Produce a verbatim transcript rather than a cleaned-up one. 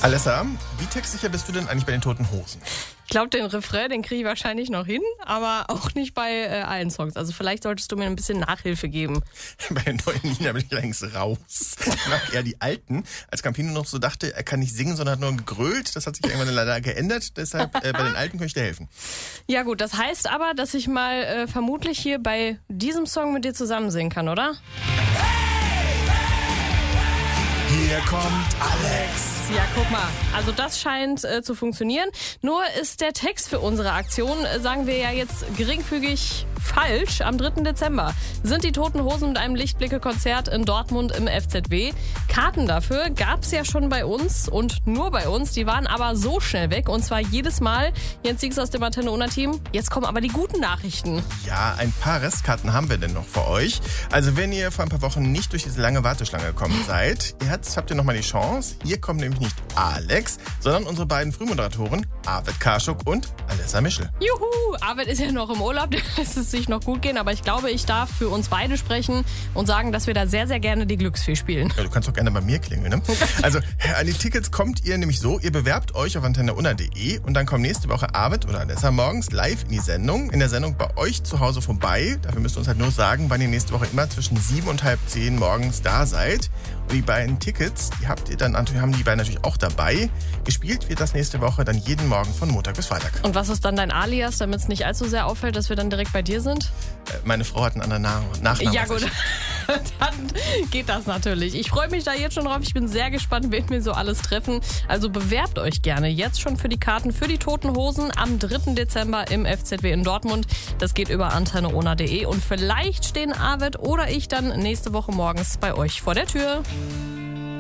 Alessa, wie textsicher bist du denn eigentlich bei den Toten Hosen? Ich glaube, den Refrain, den kriege ich wahrscheinlich noch hin, aber auch nicht bei äh, allen Songs. Also vielleicht solltest du mir ein bisschen Nachhilfe geben. Bei den neuen Liedern bin ich längst raus. Ich mag eher die alten. Als Campino noch so dachte, er kann nicht singen, sondern hat nur gegrölt. Das hat sich irgendwann leider geändert. Deshalb äh, bei den alten kann ich dir helfen. Ja gut, das heißt aber, dass ich mal äh, vermutlich hier bei diesem Song mit dir zusammen singen kann, oder? Hier kommt Alex. Ja, guck mal. Also das scheint äh, zu funktionieren. Nur ist der Text für unsere Aktion, äh, sagen wir ja jetzt geringfügig falsch. Am dritten Dezember sind die Toten Hosen mit einem Lichtblicke-Konzert in Dortmund im F Z W. Karten dafür gab es ja schon bei uns und nur bei uns. Die waren aber so schnell weg und zwar jedes Mal. Jens Siegs aus dem Antenne Unna-Team. Jetzt kommen aber die guten Nachrichten. Ja, ein paar Restkarten haben wir denn noch für euch. Also wenn ihr vor ein paar Wochen nicht durch diese lange Warteschlange gekommen seid, jetzt habt ihr nochmal die Chance. Hier kommt nämlich nicht Alex, sondern unsere beiden Frühmoderatoren Arvid Karschuk und Alessa Mischel. Juhu, Arvid ist ja noch im Urlaub, der lässt es sich noch gut gehen, aber ich glaube, ich darf für uns beide sprechen und sagen, dass wir da sehr, sehr gerne die Glücksfee spielen. Ja, du kannst doch gerne bei mir klingeln, ne? Also, an die Tickets kommt ihr nämlich so, ihr bewerbt euch auf antenne unna punkt de und dann kommt nächste Woche Arvid oder Alessa morgens live in die Sendung, in der Sendung bei euch zu Hause vorbei. Dafür müsst ihr uns halt nur sagen, wann ihr nächste Woche immer zwischen sieben und halb zehn morgens da seid. Und die beiden Tickets, die habt ihr dann, haben die beiden natürlich auch dabei. Gespielt wird das nächste Woche dann jeden Morgen von Montag bis Freitag. Und was ist dann dein Alias, damit es nicht allzu sehr auffällt, dass wir dann direkt bei dir sind? Äh, meine Frau hat einen anderen Nachnamen. Ja gut, dann geht das natürlich. Ich freue mich da jetzt schon drauf. Ich bin sehr gespannt, wen wir so alles treffen. Also bewerbt euch gerne jetzt schon für die Karten für die Toten Hosen am dritten Dezember im F Z W in Dortmund. Das geht über antenne unna punkt de und vielleicht stehen Arvid oder ich dann nächste Woche morgens bei euch vor der Tür.